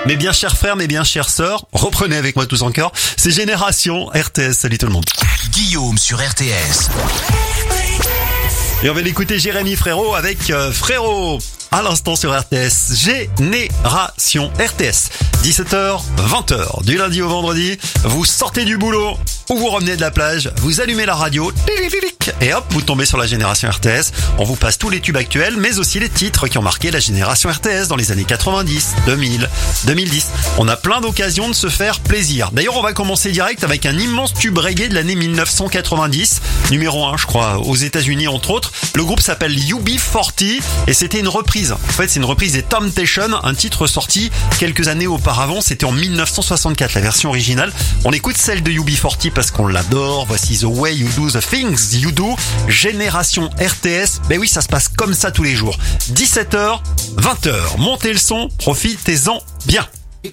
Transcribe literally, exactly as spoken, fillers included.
Mes bien chers frères, mes bien chères sœurs, reprenez avec moi tous en chœur. C'est Génération R T S. Salut tout le monde. Guillaume sur R T S. Et on va l'écouter Jérémy Frérot avec euh, Frérot. À l'instant sur R T S, Génération R T S. dix-sept heures, vingt heures, du lundi au vendredi, vous sortez du boulot ou vous revenez de la plage, vous allumez la radio, et hop, vous tombez sur la Génération R T S. On vous passe tous les tubes actuels, mais aussi les titres qui ont marqué la Génération R T S dans les années quatre-vingt-dix, deux mille, deux mille dix. On a plein d'occasions de se faire plaisir. D'ailleurs, on va commencer direct avec un immense tube reggae de l'année mille neuf cent quatre-vingt-dix, numéro un, je crois, aux États-Unis entre autres. Le groupe s'appelle U B quarante et c'était une reprise. En fait, c'est une reprise des Temptations, un titre sorti quelques années auparavant. C'était en mille neuf cent soixante-quatre, la version originale. On écoute celle de U B quarante parce qu'on l'adore. Voici The Way You Do the Things You Do. Génération R T S. Ben oui, ça se passe comme ça tous les jours. dix-sept heures, vingt heures. Montez le son, profitez-en bien.